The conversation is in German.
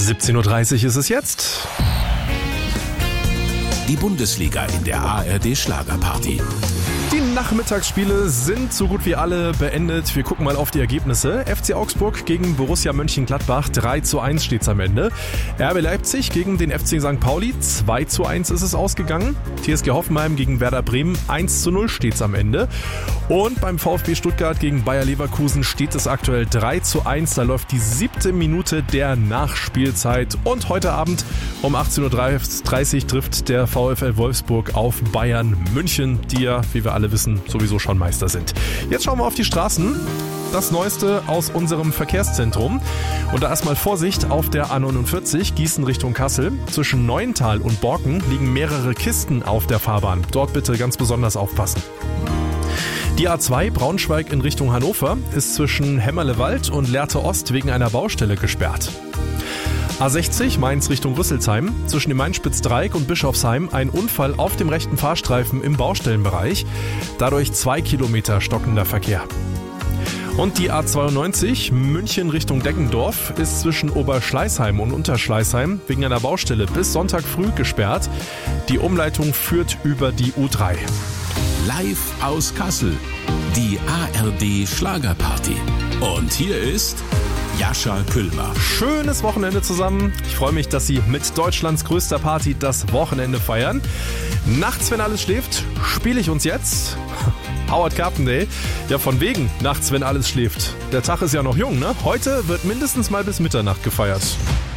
17:30 Uhr ist es jetzt. Die Bundesliga in der ARD Schlagerparty. Die Nachmittagsspiele sind so gut wie alle beendet. Wir gucken mal auf die Ergebnisse. FC Augsburg gegen Borussia Mönchengladbach, 3:1 steht's am Ende. RB Leipzig gegen den FC St. Pauli, 2:1 ist es ausgegangen. TSG Hoffenheim gegen Werder Bremen, 1:0 steht's am Ende. Und beim VfB Stuttgart gegen Bayer Leverkusen steht es aktuell 3:1. Da läuft die 7. Minute der Nachspielzeit. Und heute Abend um 18:30 Uhr trifft der VfL Wolfsburg auf Bayern München, die ja, wie wir alle wissen, sowieso schon Meister sind. Jetzt schauen wir auf die Straßen. Das Neueste aus unserem Verkehrszentrum. Und da erstmal Vorsicht auf der A49 Gießen Richtung Kassel. Zwischen Neuental und Borken liegen mehrere Kisten auf der Fahrbahn. Dort bitte ganz besonders aufpassen. Die A2 Braunschweig in Richtung Hannover ist zwischen Hämmerlewald und Lehrte Ost wegen einer Baustelle gesperrt. A60 Mainz Richtung Rüsselsheim, zwischen dem Main-Spitz-Dreieck und Bischofsheim ein Unfall auf dem rechten Fahrstreifen im Baustellenbereich. Dadurch 2 Kilometer stockender Verkehr. Und die A92 München Richtung Deckendorf ist zwischen Oberschleißheim und Unterschleißheim wegen einer Baustelle bis Sonntag früh gesperrt. Die Umleitung führt über die U3. Live aus Kassel, die ARD Schlagerparty. Und hier ist Jascha Küllmer. Schönes Wochenende zusammen. Ich freue mich, dass Sie mit Deutschlands größter Party das Wochenende feiern. Nachts, wenn alles schläft, spiele ich uns jetzt Howard Carpendale. Ja, von wegen nachts, wenn alles schläft. Der Tag ist ja noch jung, ne? Heute wird mindestens mal bis Mitternacht gefeiert.